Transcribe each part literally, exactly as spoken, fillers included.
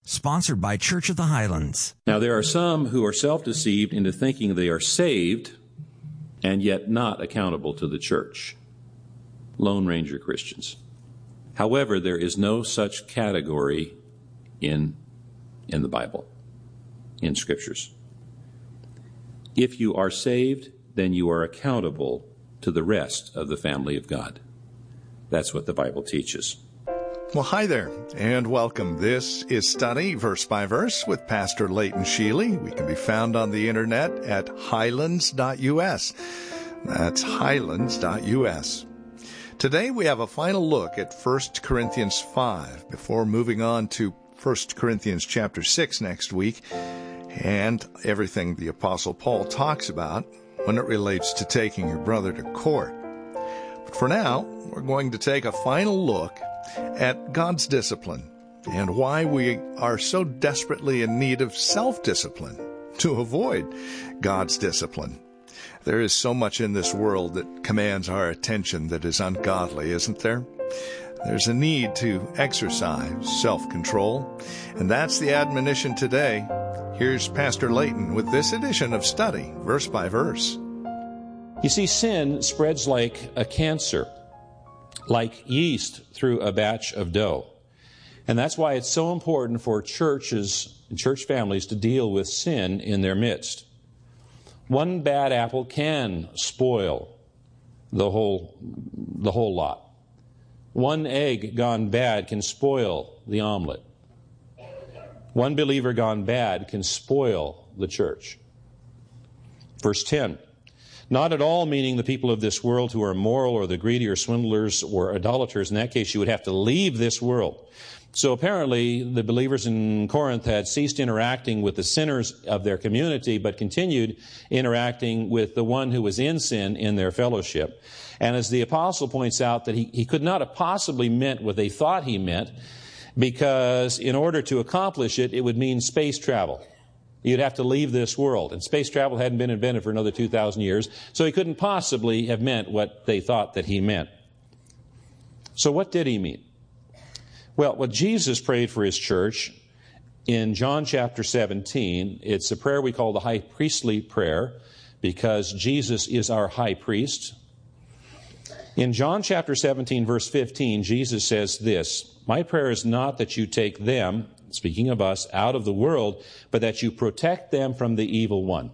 Sponsored by Church of the Highlands. Now, there are some who are self-deceived into thinking they are saved and yet not accountable to the church. Lone Ranger Christians. However, there is no such category in, in the Bible, in Scriptures. If you are saved, then you are accountable to the rest of the family of God. That's what the Bible teaches. Well, hi there, and welcome. This is Study Verse by Verse with Pastor Leighton Sheely. We can be found on the internet at highlands dot U S. That's highlands dot U S. Today we have a final look at First Corinthians five before moving on to First Corinthians chapter six next week and everything the Apostle Paul talks about when it relates to taking your brother to court. But for now, we're going to take a final look at God's discipline and why we are so desperately in need of self-discipline to avoid God's discipline. There is so much in this world that commands our attention that is ungodly, isn't there? There's a need to exercise self-control, and that's the admonition today. Here's Pastor Leighton with this edition of Study Verse by Verse. You see, sin spreads like a cancer, like yeast through a batch of dough. And that's why it's so important for churches and church families to deal with sin in their midst. One bad apple can spoil the whole, the whole lot. One egg gone bad can spoil the omelet. One believer gone bad can spoil the church. Verse ten. Not at all meaning the people of this world who are immoral or the greedy or swindlers or idolaters. In that case, you would have to leave this world. So apparently, the believers in Corinth had ceased interacting with the sinners of their community, but continued interacting with the one who was in sin in their fellowship. And as the apostle points out, that he, he could not have possibly meant what they thought he meant, because in order to accomplish it, it would mean space travel. You'd have to leave this world. And space travel hadn't been invented for another two thousand years, so he couldn't possibly have meant what they thought that he meant. So what did he mean? Well, what Jesus prayed for his church in John chapter seventeen, it's a prayer we call the high priestly prayer, because Jesus is our high priest. In John chapter seventeen, verse fifteen, Jesus says this, "My prayer is not that you take them," speaking of us, "out of the world, but that you protect them from the evil one."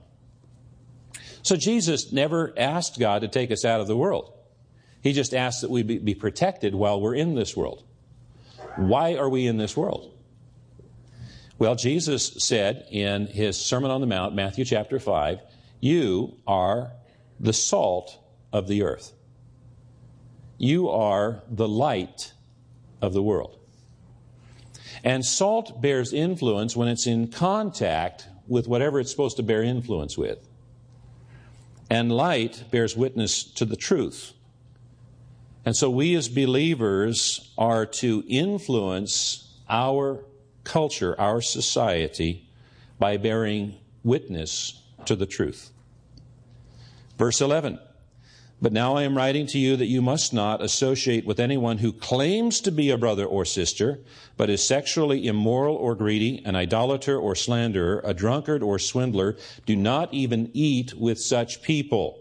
So Jesus never asked God to take us out of the world. He just asked that we be, be protected while we're in this world. Why are we in this world? Well, Jesus said in his Sermon on the Mount, Matthew chapter five, "You are the salt of the earth. You are the light of the world." And salt bears influence when it's in contact with whatever it's supposed to bear influence with. And light bears witness to the truth. And so we as believers are to influence our culture, our society, by bearing witness to the truth. Verse eleven. "But now I am writing to you that you must not associate with anyone who claims to be a brother or sister, but is sexually immoral or greedy, an idolater or slanderer, a drunkard or swindler. Do not even eat with such people."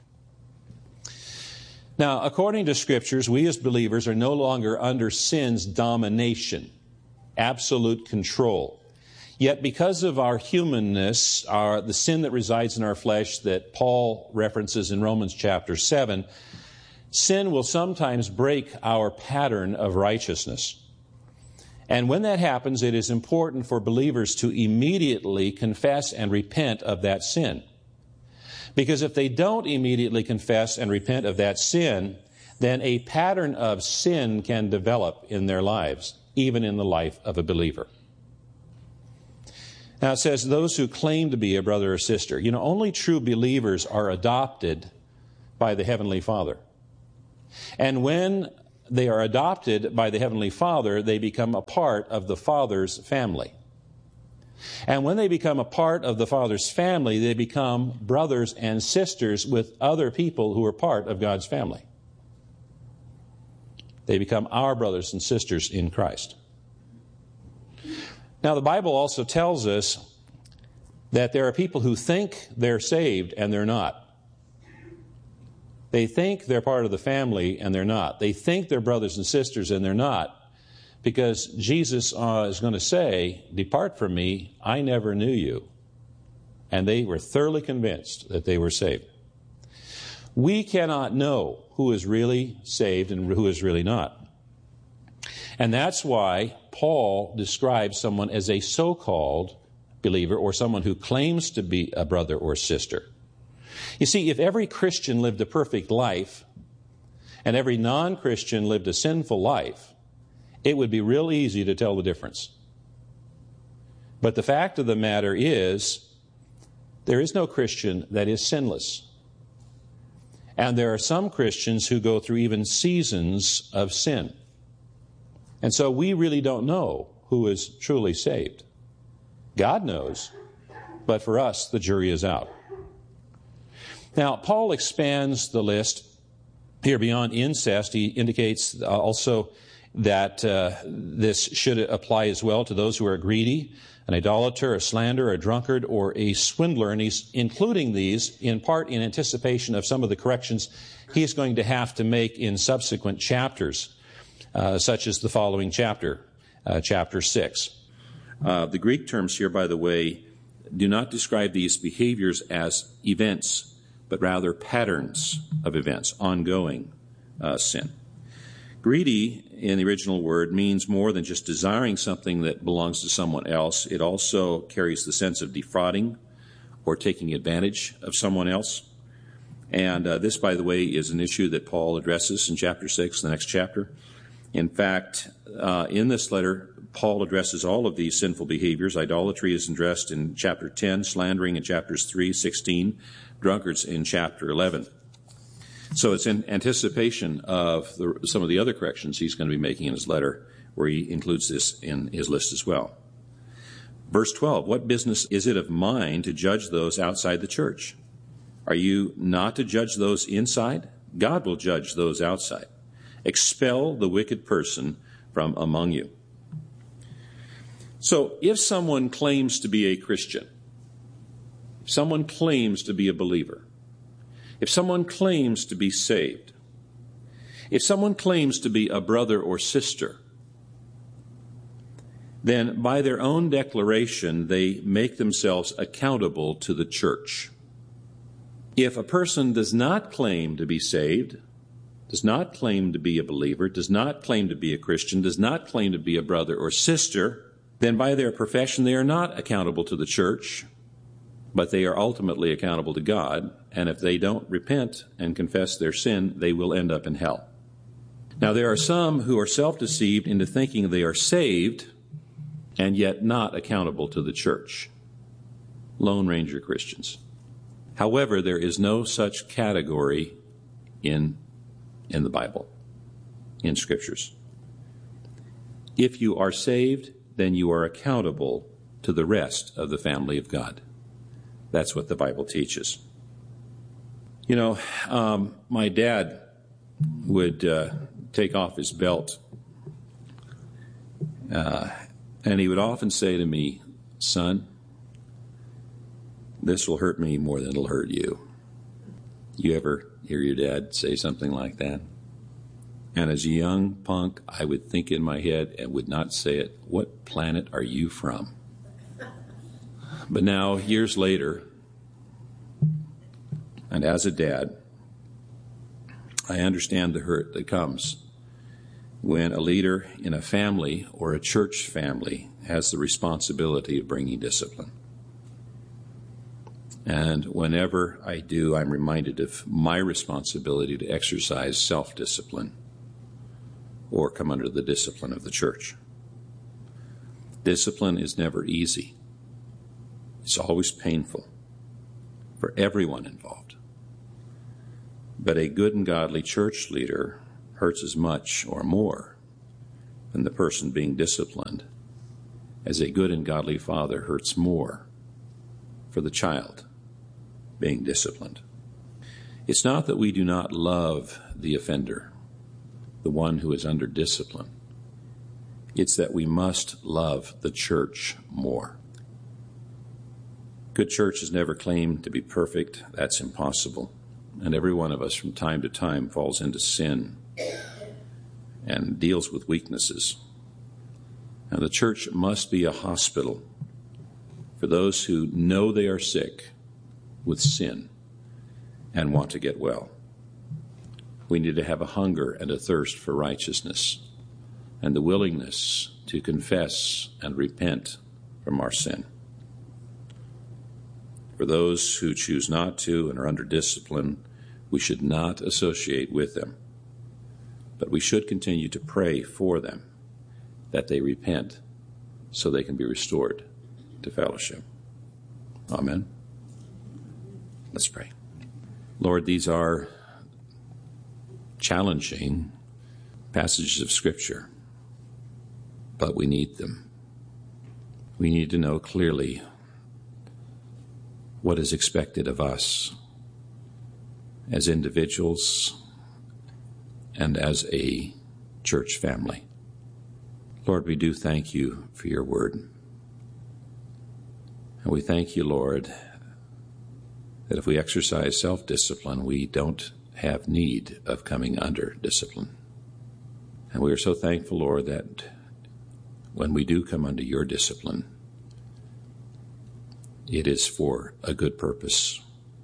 Now, according to Scriptures, we as believers are no longer under sin's domination, absolute control. Yet because of our humanness, our, the sin that resides in our flesh that Paul references in Romans chapter seven, sin will sometimes break our pattern of righteousness. And when that happens, it is important for believers to immediately confess and repent of that sin. Because if they don't immediately confess and repent of that sin, then a pattern of sin can develop in their lives, even in the life of a believer. Now it says, those who claim to be a brother or sister. You know, only true believers are adopted by the Heavenly Father. And when they are adopted by the Heavenly Father, they become a part of the Father's family. And when they become a part of the Father's family, they become brothers and sisters with other people who are part of God's family. They become our brothers and sisters in Christ. Now, the Bible also tells us that there are people who think they're saved and they're not. They think they're part of the family and they're not. They think they're brothers and sisters and they're not, because Jesus uh, is going to say, "Depart from me, I never knew you." And they were thoroughly convinced that they were saved. We cannot know who is really saved and who is really not. And that's why Paul describes someone as a so-called believer, or someone who claims to be a brother or sister. You see, if every Christian lived a perfect life and every non-Christian lived a sinful life, it would be real easy to tell the difference. But the fact of the matter is, there is no Christian that is sinless. And there are some Christians who go through even seasons of sin. And so we really don't know who is truly saved. God knows, but for us, the jury is out. Now, Paul expands the list here beyond incest. He indicates also that uh, this should apply as well to those who are greedy, an idolater, a slanderer, a drunkard, or a swindler. And he's including these in part in anticipation of some of the corrections he's going to have to make in subsequent chapters, uh, such as the following chapter, uh, chapter six. Uh, the Greek terms here, by the way, do not describe these behaviors as events, but rather patterns of events, ongoing uh, sin. Greedy, in the original word, means more than just desiring something that belongs to someone else. It also carries the sense of defrauding or taking advantage of someone else. And uh, this, by the way, is an issue that Paul addresses in chapter six, the next chapter. In fact, uh, in this letter, Paul addresses all of these sinful behaviors. Idolatry is addressed in chapter ten, slandering in chapters three, sixteen, drunkards in chapter eleven. So it's in anticipation of the, some of the other corrections he's going to be making in his letter, where he includes this in his list as well. Verse twelve, what business is it of mine to judge those outside the church? Are you not to judge those inside? God will judge those outside. Expel the wicked person from among you. So if someone claims to be a Christian, if someone claims to be a believer, if someone claims to be saved, if someone claims to be a brother or sister, then by their own declaration, they make themselves accountable to the church. If a person does not claim to be saved, does not claim to be a believer, does not claim to be a Christian, does not claim to be a brother or sister, then by their profession they are not accountable to the church, but they are ultimately accountable to God, and if they don't repent and confess their sin, they will end up in hell. Now, there are some who are self-deceived into thinking they are saved and yet not accountable to the church. Lone Ranger Christians. However, there is no such category in, in the Bible, in Scriptures. If you are saved, then you are accountable to the rest of the family of God. That's what the Bible teaches. You know, um, my dad would uh, take off his belt, uh, and he would often say to me, "Son, this will hurt me more than it'll hurt you." You ever hear your dad say something like that? And as a young punk, I would think in my head and would not say it, "What planet are you from?" But now, years later, and as a dad, I understand the hurt that comes when a leader in a family or a church family has the responsibility of bringing discipline. And whenever I do, I'm reminded of my responsibility to exercise self-discipline or come under the discipline of the church. Discipline is never easy. It's always painful for everyone involved. But a good and godly church leader hurts as much or more than the person being disciplined, as a good and godly father hurts more for the child being disciplined. It's not that we do not love the offender, the one who is under discipline. It's that we must love the church more. Good church has never claimed to be perfect. That's impossible. And every one of us from time to time falls into sin and deals with weaknesses. And the church must be a hospital for those who know they are sick with sin and want to get well. We need to have a hunger and a thirst for righteousness and the willingness to confess and repent from our sin. For those who choose not to and are under discipline, we should not associate with them, but we should continue to pray for them that they repent so they can be restored to fellowship. Amen. Let's pray. Lord, these are challenging passages of Scripture, but we need them. We need to know clearly what is expected of us as individuals and as a church family. Lord, we do thank you for your word. And we thank you, Lord, that if we exercise self-discipline, we don't have need of coming under discipline. And we are so thankful, Lord, that when we do come under your discipline, it is for a good purpose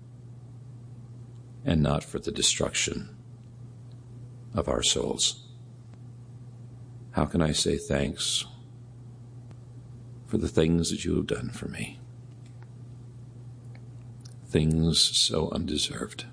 and not for the destruction of our souls. How can I say thanks for the things that you have done for me? Things so undeserved.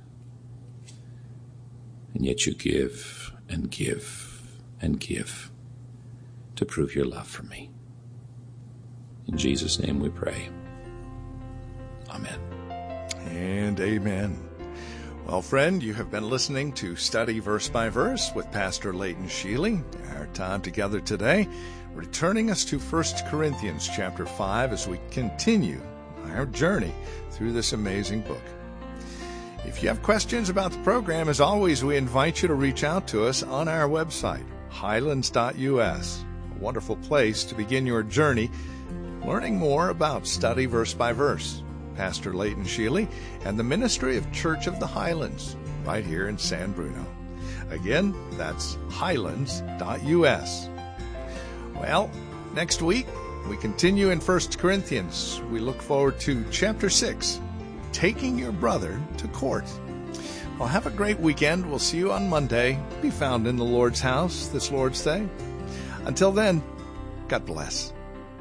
And yet you give and give and give to prove your love for me. In Jesus' name we pray. Amen. And amen. Well, friend, you have been listening to Study Verse by Verse with Pastor Leighton Sheely. Our time together today, returning us to First Corinthians chapter five as we continue our journey through this amazing book. If you have questions about the program, as always, we invite you to reach out to us on our website, highlands dot U S. A wonderful place to begin your journey learning more about Study Verse by Verse. Pastor Leighton Sheely and the Ministry of Church of the Highlands, right here in San Bruno. Again, that's highlands dot U S. Well, next week, we continue in First Corinthians. We look forward to chapter six, Taking Your Brother to Court. Well, have a great weekend. We'll see you on Monday. Be found in the Lord's house this Lord's Day. Until then, God bless.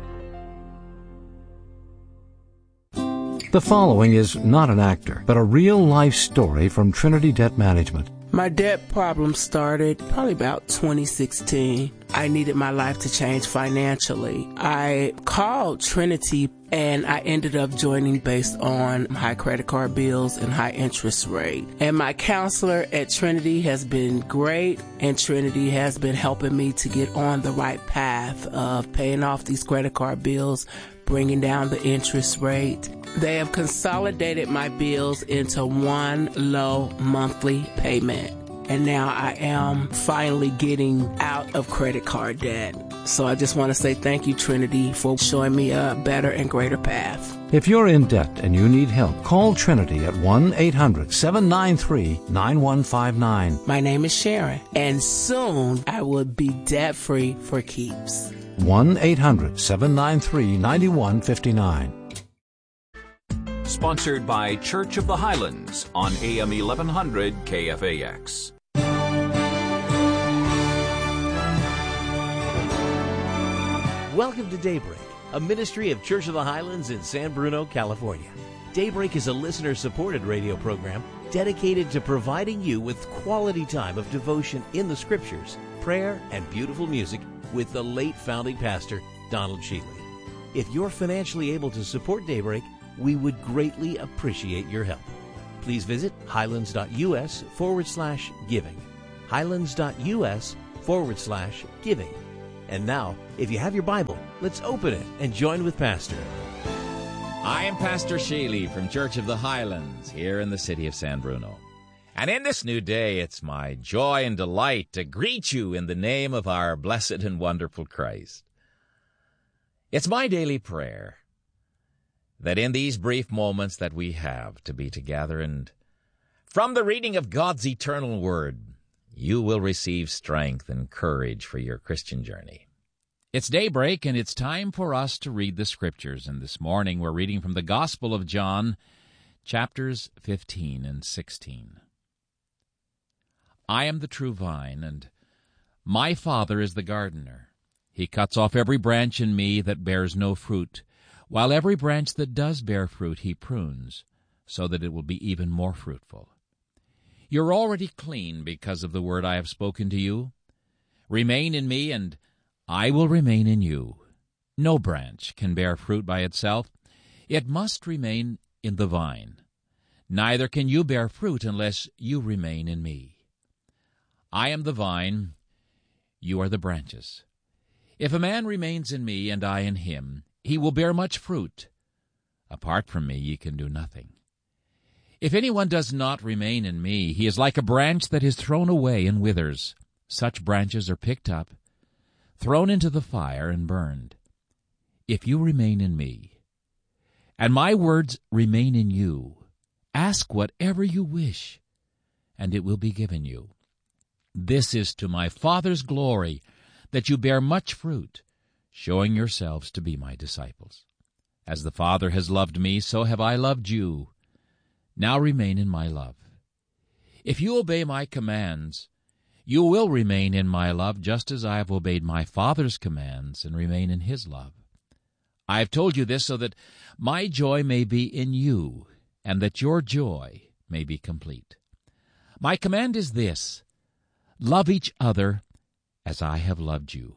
The following is not an actor, but a real-life story from Trinity Debt Management. My debt problem started probably about twenty sixteen. I needed my life to change financially. I called Trinity and I ended up joining based on high credit card bills and high interest rate. And my counselor at Trinity has been great, and Trinity has been helping me to get on the right path of paying off these credit card bills, bringing down the interest rate. They have consolidated my bills into one low monthly payment. And now I am finally getting out of credit card debt. So I just want to say thank you, Trinity, for showing me a better and greater path. If you're in debt and you need help, call Trinity at one eight hundred seven nine three nine one five nine. My name is Sharon, and soon I will be debt-free for keeps. one eight hundred seven nine three nine one five nine. Sponsored by Church of the Highlands on A M eleven hundred K F A X. Welcome to Daybreak, a ministry of Church of the Highlands in San Bruno, California. Daybreak is a listener-supported radio program dedicated to providing you with quality time of devotion in the Scriptures, prayer, and beautiful music with the late founding pastor, Donald Sheely. If you're financially able to support Daybreak, we would greatly appreciate your help. Please visit highlands.us forward slash giving. Highlands.us forward slash giving. And now, if you have your Bible, let's open it and join with Pastor. I am Pastor Sheely from Church of the Highlands here in the city of San Bruno. And in this new day, it's my joy and delight to greet you in the name of our blessed and wonderful Christ. It's my daily prayer that in these brief moments that we have to be together and from the reading of God's eternal Word, you will receive strength and courage for your Christian journey. It's daybreak, and it's time for us to read the Scriptures. And this morning we're reading from the Gospel of John, chapters fifteen and sixteen. I am the true vine, and my Father is the gardener. He cuts off every branch in me that bears no fruit, while every branch that does bear fruit he prunes, so that it will be even more fruitful. You're already clean because of the word I have spoken to you. Remain in me, and I will remain in you. No branch can bear fruit by itself. It must remain in the vine. Neither can you bear fruit unless you remain in me. I am the vine, you are the branches. If a man remains in me and I in him, he will bear much fruit. Apart from me ye can do nothing. If anyone does not remain in me, he is like a branch that is thrown away and withers. Such branches are picked up, thrown into the fire, and burned. If you remain in me, and my words remain in you, ask whatever you wish, and it will be given you. This is to my Father's glory, that you bear much fruit, showing yourselves to be my disciples. As the Father has loved me, so have I loved you. Now remain in my love. If you obey my commands, you will remain in my love, just as I have obeyed my Father's commands and remain in his love. I have told you this so that my joy may be in you, and that your joy may be complete. My command is this: love each other as I have loved you.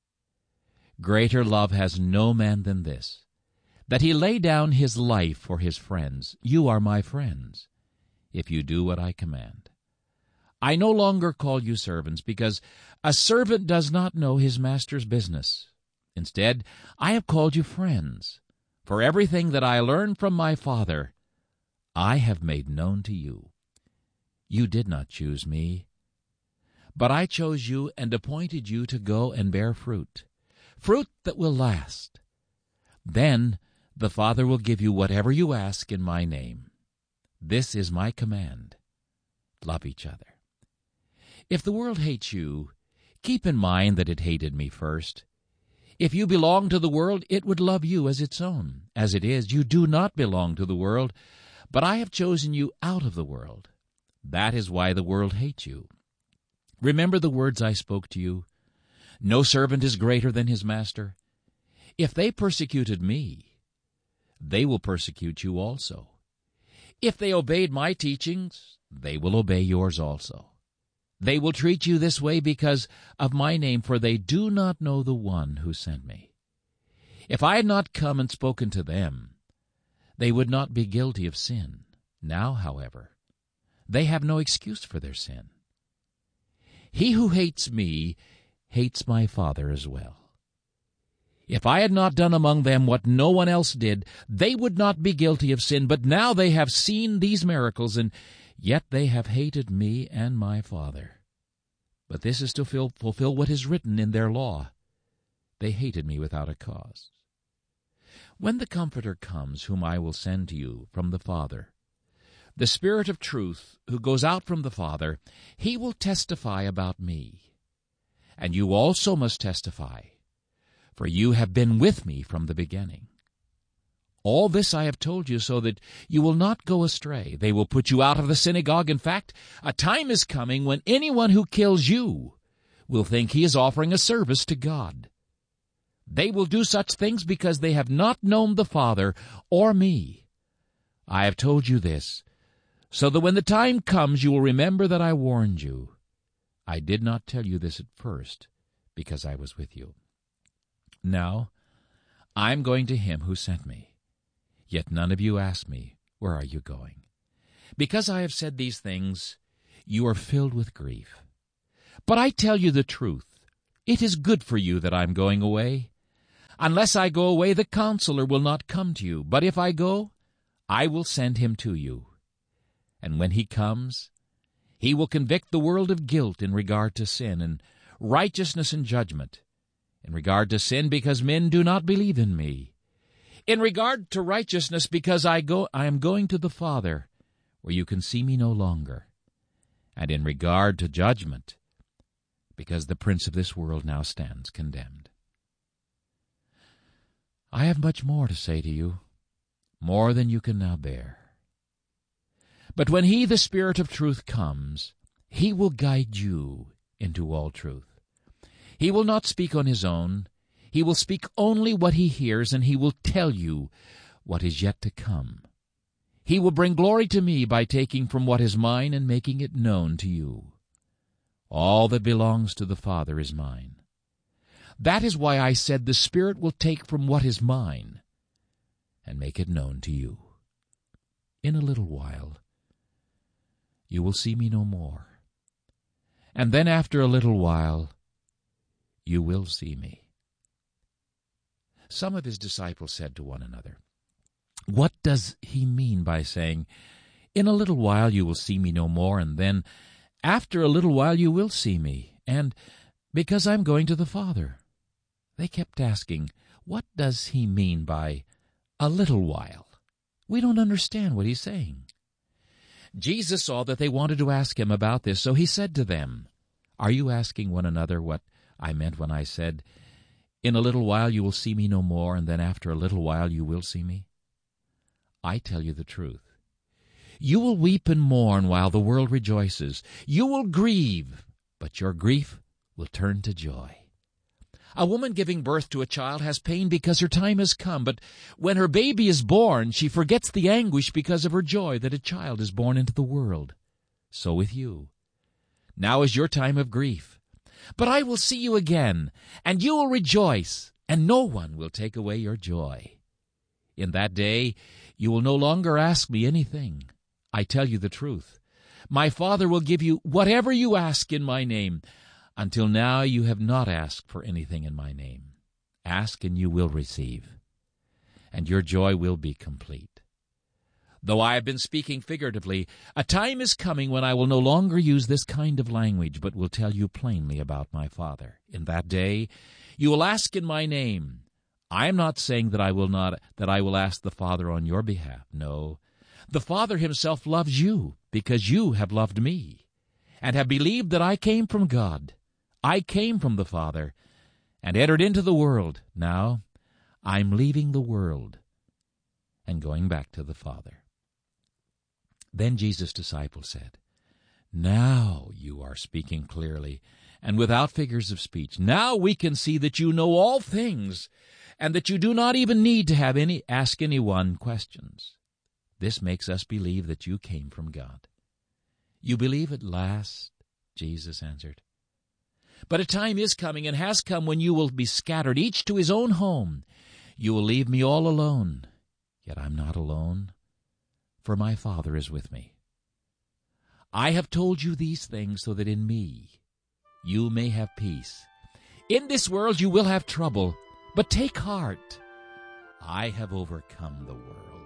Greater love has no man than this, that he lay down his life for his friends. You are my friends, if you do what I command. I no longer call you servants, because a servant does not know his master's business. Instead, I have called you friends, for everything that I learned from my Father, I have made known to you. You did not choose me, but I chose you and appointed you to go and bear fruit, fruit that will last. Then the Father will give you whatever you ask in my name. This is my command: love each other. If the world hates you, keep in mind that it hated me first. If you belong to the world, it would love you as its own. As it is, you do not belong to the world, but I have chosen you out of the world. That is why the world hates you. Remember the words I spoke to you. No servant is greater than his master. If they persecuted me, they will persecute you also. If they obeyed my teachings, they will obey yours also. They will treat you this way because of my name, for they do not know the one who sent me. If I had not come and spoken to them, they would not be guilty of sin. Now, however, they have no excuse for their sin. He who hates me hates my Father as well. If I had not done among them what no one else did, they would not be guilty of sin. But now they have seen these miracles, and yet they have hated me and my Father. But this is to fulfill what is written in their law: they hated me without a cause. When the Comforter comes, whom I will send to you from the Father, the Spirit of truth, who goes out from the Father, he will testify about me. And you also must testify, for you have been with me from the beginning. All this I have told you so that you will not go astray. They will put you out of the synagogue. In fact, a time is coming when anyone who kills you will think he is offering a service to God. They will do such things because they have not known the Father or me. I have told you this, so that when the time comes you will remember that I warned you. I did not tell you this at first, because I was with you. Now, I am going to him who sent me. Yet none of you ask me, where are you going? Because I have said these things, you are filled with grief. But I tell you the truth. It is good for you that I am going away. Unless I go away, the Counselor will not come to you. But if I go, I will send him to you. And when he comes, He will convict the world of guilt in regard to sin, and righteousness and judgment. In regard to sin, because men do not believe in me. In regard to righteousness, because I go, I am going to the Father, where you can see me no longer. And in regard to judgment, because the prince of this world now stands condemned. I have much more to say to you, more than you can now bear. But when He, the Spirit of truth, comes, He will guide you into all truth. He will not speak on His own. He will speak only what He hears, and He will tell you what is yet to come. He will bring glory to me by taking from what is mine and making it known to you. All that belongs to the Father is mine. That is why I said the Spirit will take from what is mine and make it known to you. In a little while, you will see me no more. And then after a little while, you will see me. Some of His disciples said to one another, What does He mean by saying, In a little while you will see me no more, and then after a little while you will see me, and because I'm going to the Father? They kept asking, What does He mean by a little while? We don't understand what He's saying. Jesus saw that they wanted to ask Him about this, so He said to them, Are you asking one another what I meant when I said, In a little while you will see me no more, and then after a little while you will see me? I tell you the truth. You will weep and mourn while the world rejoices. You will grieve, but your grief will turn to joy. A woman giving birth to a child has pain because her time has come, but when her baby is born, she forgets the anguish because of her joy that a child is born into the world. So with you. Now is your time of grief. But I will see you again, and you will rejoice, and no one will take away your joy. In that day you will no longer ask me anything. I tell you the truth. My Father will give you whatever you ask in my name. Until now you have not asked for anything in my name. Ask and you will receive, and your joy will be complete. Though I have been speaking figuratively, a time is coming when I will no longer use this kind of language, but will tell you plainly about my Father. In that day you will ask in my name. I am not saying that I will not that I will ask the Father on your behalf. No, the Father Himself loves you because you have loved me, and have believed that I came from God. I came from the Father and entered into the world. Now I'm leaving the world and going back to the Father. Then Jesus' disciples said, Now you are speaking clearly and without figures of speech. Now we can see that you know all things and that you do not even need to have any ask anyone questions. This makes us believe that you came from God. You believe at last? Jesus answered. But a time is coming and has come when you will be scattered, each to his own home. You will leave me all alone. Yet I'm not alone, for my Father is with me. I have told you these things so that in me you may have peace. In this world you will have trouble, but take heart. I have overcome the world.